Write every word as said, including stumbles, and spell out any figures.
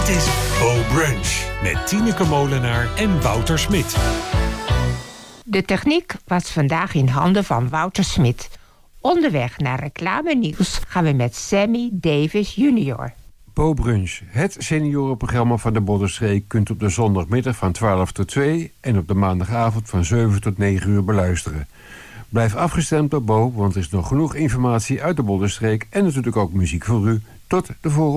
Dit is Bo Brunch met Tineke Molenaar en Wouter Smit. De techniek was vandaag in handen van Wouter Smit. Onderweg naar reclame-nieuws gaan we met Sammy Davis junior Bo Brunch, het seniorenprogramma van de Boddenstreek, kunt op de zondagmiddag van twaalf tot twee en op de maandagavond van zeven tot negen uur beluisteren. Blijf afgestemd op Bo, want er is nog genoeg informatie uit de Boddenstreek en natuurlijk ook muziek voor u. Tot de volgende.